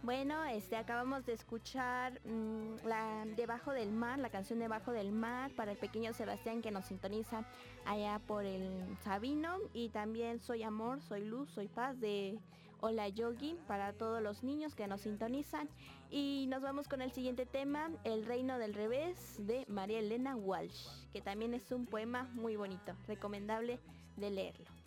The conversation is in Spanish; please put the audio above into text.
Bueno, acabamos de escuchar Debajo del Mar, la canción Debajo del Mar para el pequeño Sebastián que nos sintoniza allá por el Sabino, y también Soy Amor, Soy Luz, Soy Paz de Hola Yogi para todos los niños que nos sintonizan. Y nos vamos con el siguiente tema, El Reino del Revés de María Elena Walsh, que también es un poema muy bonito, recomendable de leerlo.